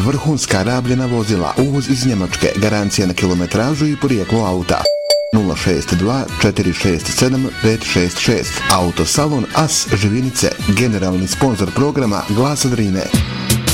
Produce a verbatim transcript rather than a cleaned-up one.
vrhunska rabljena vozila, uvoz iz Njemačke, garancija na kilometražu i porijeklo auta. nula šest dva četiri šest sedam pet šest šest. Autosalon As Živinice, generalni sponzor programa Glasa Drine.